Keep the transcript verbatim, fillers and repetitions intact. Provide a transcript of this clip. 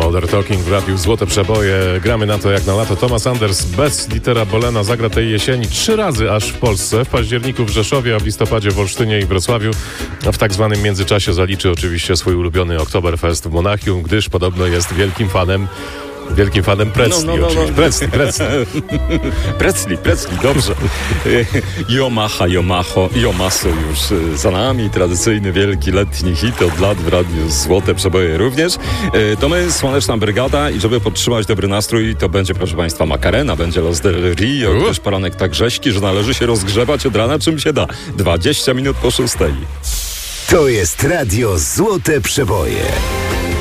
Modern Talking w radiu Złote Przeboje. Gramy na to jak na lato. Thomas Anders bez Dietera Bohlena zagra tej jesieni trzy razy aż w Polsce. W październiku w Rzeszowie, a w listopadzie w Olsztynie i Wrocławiu. A w tak zwanym międzyczasie zaliczy oczywiście swój ulubiony Oktoberfest w Monachium, gdyż podobno jest wielkim fanem Wielkim fanem Presley, no, no, no, oczywiście. No. Presley, Presley. Presley, Presley, dobrze. Yomaha, Yomaho, Yomaso już za nami. Tradycyjny, wielki, letni hit od lat w radiu Złote Przeboje również. To my, Słoneczna Brygada, i żeby podtrzymać dobry nastrój, to będzie, proszę Państwa, Macarena, będzie Los del Rio, uh. też poranek tak rześki, że należy się rozgrzewać od rana czym się da. dwadzieścia minut po szóstej. To jest radio Złote Przeboje.